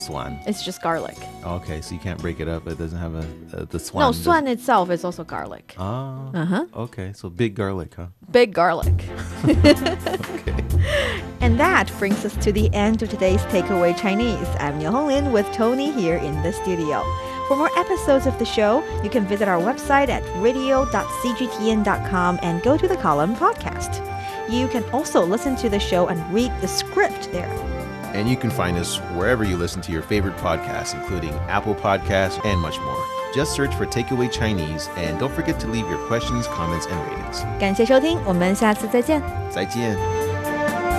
Swan. It's just garlic. Okay, so you can't break it up. It doesn't have the swan. No, swan itself is also garlic. Ah, Uh-huh. okay. So big garlic, huh? Big garlic. Okay. And that brings us to the end of today's Takeaway Chinese. I'm Niu Honglin with Tony here in the studio. For more episodes of the show, you can visit our website at radio.cgtn.com and go to the column podcast. You can also listen to the show and read the script there. And you can find us wherever you listen to your favorite podcasts, including Apple Podcasts and much more. Just search for Takeaway Chinese and don't forget to leave your questions, comments, and ratings. 感谢收听，我们下次再见。 再见。